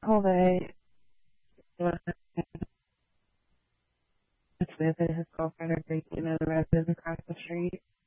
Jose was with his girlfriend are drinking at a resident across the street.